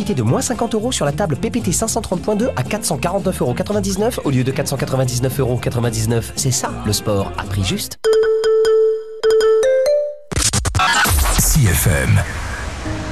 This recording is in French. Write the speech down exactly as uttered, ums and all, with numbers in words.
profiter de moins cinquante euros sur la table P P T cinq cent trente point deux à quatre cent quarante-neuf euros quatre-vingt-dix-neuf au lieu de quatre cent quatre-vingt-dix-neuf euros quatre-vingt-dix-neuf. C'est ça, le sport à prix juste. C F M.